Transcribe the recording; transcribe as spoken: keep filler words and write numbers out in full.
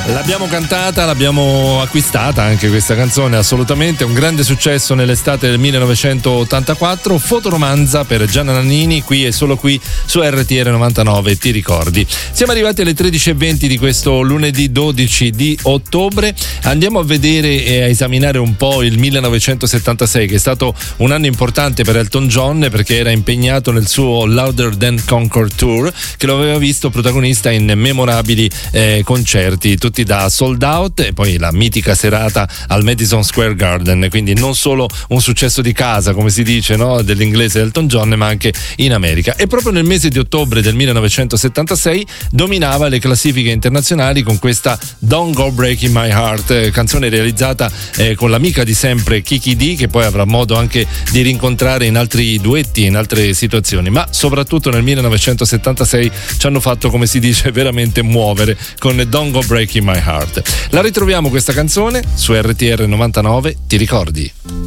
L'abbiamo cantata, l'abbiamo acquistata anche questa canzone, assolutamente un grande successo nell'estate del millenovecentottantaquattro. Fotoromanza per Gianna Nannini, qui e solo qui su R T R novantanove, ti ricordi. Siamo arrivati alle tredici e venti di questo lunedì dodici di ottobre. Andiamo a vedere e a esaminare un po' il millenovecentosettantasei, che è stato un anno importante per Elton John perché era impegnato nel suo Louder Than Concord Tour, che lo aveva visto protagonista in memorabili eh, concerti, tutti da sold out, e poi la mitica serata al Madison Square Garden, quindi non solo un successo di casa, come si dice, no, dell'inglese Elton John, ma anche in America. E proprio nel mese di ottobre del millenovecentosettantasei dominava le classifiche internazionali con questa Don't Go Breaking My Heart, canzone realizzata eh, con l'amica di sempre Kiki Dee, che poi avrà modo anche di rincontrare in altri duetti, in altre situazioni, ma soprattutto nel millenovecentosettantasei ci hanno fatto, come si dice, veramente muovere con Don't Go Breaking My Heart. La ritroviamo questa canzone su R T R novantanove, ti ricordi?